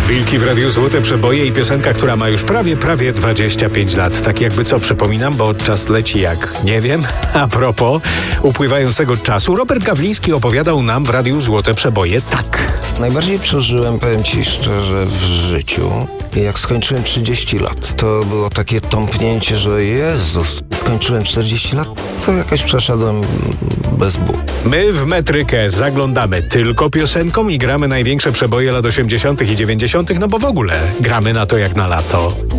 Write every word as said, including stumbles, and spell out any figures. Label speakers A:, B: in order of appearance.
A: Wilki w Radiu Złote Przeboje i piosenka, która ma już prawie, prawie dwadzieścia pięć lat. Tak jakby co, przypominam, bo czas leci jak nie wiem. A propos upływającego czasu, Robert Gawliński opowiadał nam w Radiu Złote Przeboje tak.
B: Najbardziej przeżyłem, powiem ci szczerze, w życiu, jak skończyłem trzydzieści lat. To było takie tąpnięcie, że Jezus, skończyłem czterdzieści lat, co jakoś przeszedłem bez bólu.
A: My w Metrykę zaglądamy tylko piosenką i gramy największe przeboje lat osiemdziesiątych i dziewięćdziesiątych, no bo w ogóle gramy na to jak na lato.